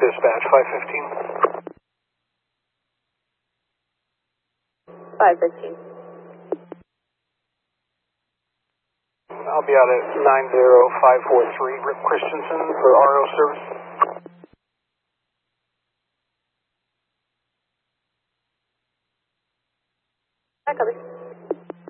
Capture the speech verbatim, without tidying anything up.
dispatch, five fifteen. five fifteen. I'll be out at nine zero five four three, Rip Christensen for R O service. I copy.